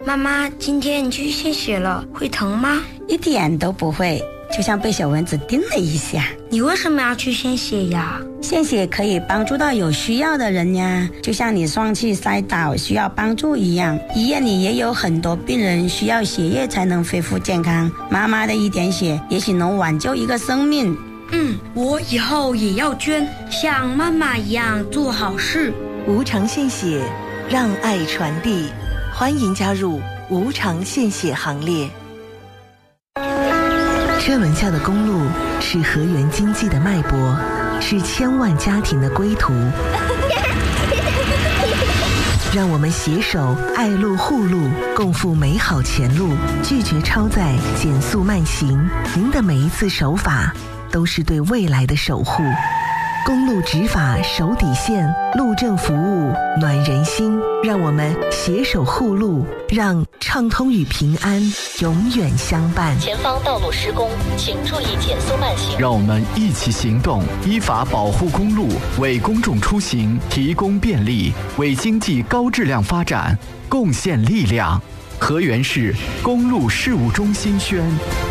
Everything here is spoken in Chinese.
妈妈，今天你去献血了，会疼吗？ 一点都不会，就像被小蚊子叮了一下。 你为什么要去献血呀？ 献血可以帮助到有需要的人呀，就像你双膝摔倒需要帮助一样。医院里也有很多病人需要血液才能恢复健康，妈妈的一点血也许能挽救一个生命。 我以后也要捐，像妈妈一样做好事。 无偿献血，让爱传递，欢迎加入无偿献血行列。车轮下的公路是河源经济的脉搏，是千万家庭的归途。让我们携手爱路护路，共赴美好前路，拒绝超载，减速慢行。您的每一次守法都是对未来的守护。公路执法守底线，路政服务暖人心。让我们携手护路，让畅通与平安永远相伴。 前方道路施工，请注意减速慢行。 让我们一起行动，依法保护公路，为公众出行提供便利，为经济高质量发展贡献力量。河源市公路事务中心宣。